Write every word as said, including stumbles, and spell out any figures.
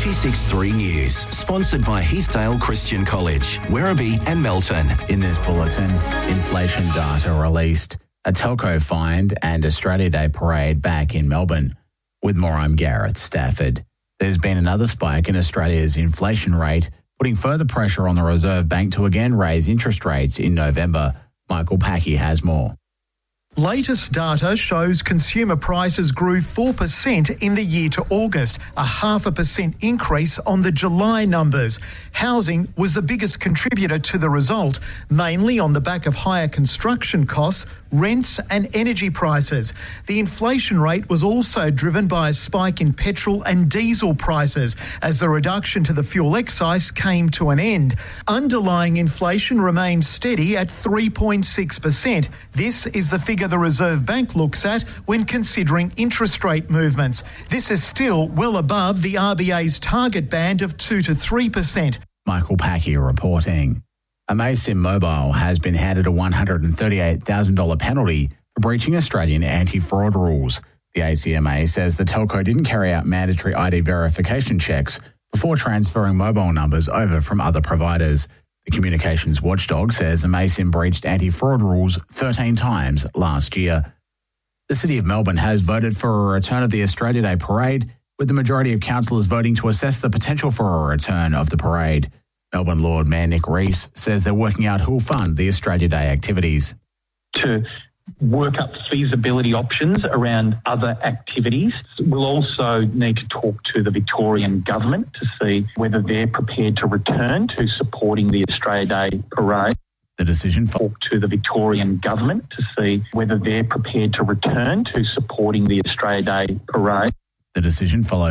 ninety-six point three News, sponsored by Heathdale Christian College, Werribee and Melton. In this bulletin, inflation data released, a telco find and Australia Day parade back in Melbourne. With more, I'm Gareth Stafford. There's been another spike in Australia's inflation rate, putting further pressure on the Reserve Bank to again raise interest rates in November. Michael Packey has more. Latest data shows consumer prices grew four percent in the year to August, a half a percent increase on the July numbers. Housing was the biggest contributor to the result, mainly on the back of higher construction costs, rents and energy prices. The inflation rate was also driven by a spike in petrol and diesel prices as the reduction to the fuel excise came to an end. Underlying inflation remained steady at three point six percent. This is the figure the Reserve Bank looks at when considering interest rate movements. This is still well above the R B A's target band of two to three percent. Michael Packey reporting. Amaysim Mobile has been handed a one hundred thirty-eight thousand dollars penalty for breaching Australian anti-fraud rules. The A C M A says the telco didn't carry out mandatory I D verification checks before transferring mobile numbers over from other providers. The communications watchdog says Amaysim breached anti-fraud rules thirteen times last year. The City of Melbourne has voted for a return of the Australia Day parade, with the majority of councillors voting to assess the potential for a return of the parade. Melbourne Lord Mayor Nick Rees says they're working out who will fund the Australia Day activities. To work up feasibility options around other activities. We'll also need to talk to the Victorian government to see whether they're prepared to return to supporting the Australia Day parade. The decision for talk to the Victorian government to see whether they're prepared to return to supporting the Australia Day parade. The decision follows